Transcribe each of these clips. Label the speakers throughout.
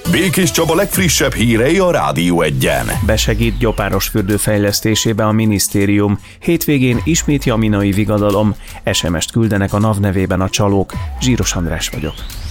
Speaker 1: Békés Csaba legfrissebb hírei a Rádió Egyen.
Speaker 2: Besegít Gyopárosfürdő fejlesztésébe a minisztérium. Hétvégén ismét jaminai vigadalom. SMS-t küldenek a NAV nevében a csalók. Zsíros András vagyok.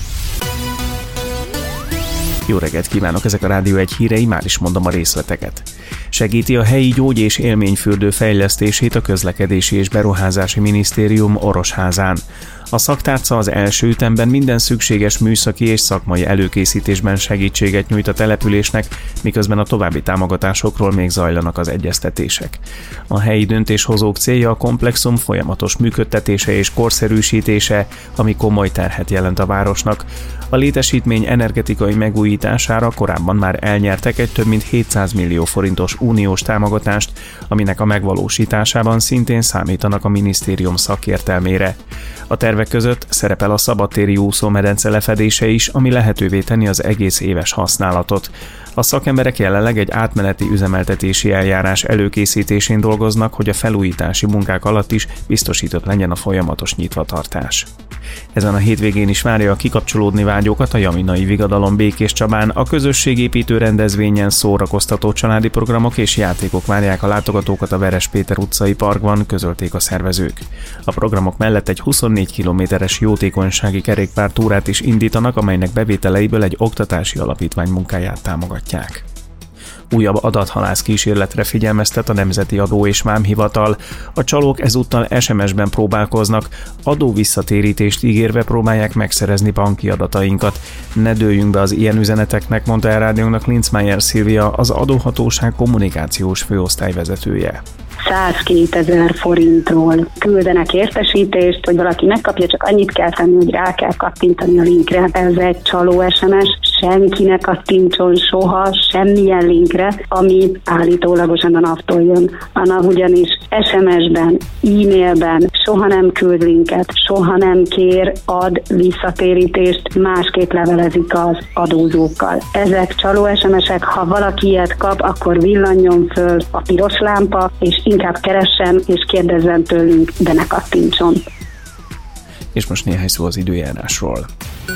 Speaker 2: Jó reggelt kívánok, ezek a Rádió Egy hírei, már is mondom a részleteket. Segíti a helyi gyógy- és élményfürdő fejlesztését a Közlekedési és Beruházási Minisztérium Orosházán. A szaktárca az első ütemben minden szükséges műszaki és szakmai előkészítésben segítséget nyújt a településnek, miközben a további támogatásokról még zajlanak az egyeztetések. A helyi döntéshozók célja a komplexum folyamatos működtetése és korszerűsítése, ami komoly terhet jelent a városnak. A létesítmény energetikai megújítására korábban már elnyertek egy több mint 700 millió forintos uniós támogatást, aminek a megvalósításában szintén számítanak a minisztérium szakértelmére. A tervek között szerepel a szabadtéri úszómedence lefedése is, ami lehetővé tenni az egész éves használatot. A szakemberek jelenleg egy átmeneti üzemeltetési eljárás előkészítésén dolgoznak, hogy a felújítási munkák alatt is biztosított legyen a folyamatos nyitvatartás. Ezen a hétvégén is várja a kikapcsolódni vágyókat a jaminai vigadalom Békés Csabán. A közösségépítő rendezvényen szórakoztató családi programok és játékok várják a látogatókat a Veres Péter utcai parkban, közölték a szervezők. A programok mellett egy 24 kilométeres jótékonysági kerékpártúrát is indítanak, amelynek bevételeiből egy oktatási alapítvány munkáját támogatják. Újabb adathalász kísérletre figyelmeztet a Nemzeti Adó és Vámhivatal. A csalók ezúttal SMS-ben próbálkoznak, adóvisszatérítést ígérve próbálják megszerezni banki adatainkat. Ne dőljünk be az ilyen üzeneteknek, mondta el rádiónak Linzmeier Szilvia, az adóhatóság kommunikációs főosztályvezetője.
Speaker 3: 102 000 forintról küldenek értesítést, hogy valaki megkapja, csak annyit kell tenni, hogy rá kell kattintani a linkre. Ez egy csaló SMS, senkinek kattintson soha semmilyen linkre, ami állítólagosan a NAV-tól jön. A NAV ugyanis SMS-ben, e-mailben soha nem küld linket, soha nem kér, ad visszatérítést, másképp levelezik az adózókkal. Ezek csaló SMS-ek, ha valaki ilyet kap, akkor villanjon föl a piros lámpa, és inkább keressen és kérdezzen tőlünk, de ne kattintson.
Speaker 2: És most néhány szó az időjárásról.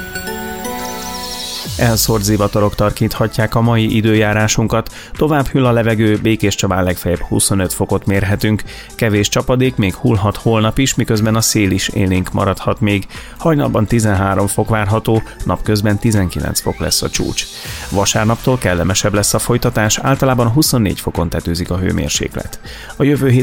Speaker 2: Elszórt zivatarok tarkíthatják a mai időjárásunkat, tovább hűl a levegő, Békés Csabán legfeljebb 25 fokot mérhetünk, kevés csapadék még hullhat holnap is, miközben a szél is élénk maradhat még. Hajnalban 13 fok várható, napközben 19 fok lesz a csúcs. Vasárnaptól kellemesebb lesz a folytatás, általában 24 fokon tetőzik a hőmérséklet. A jövő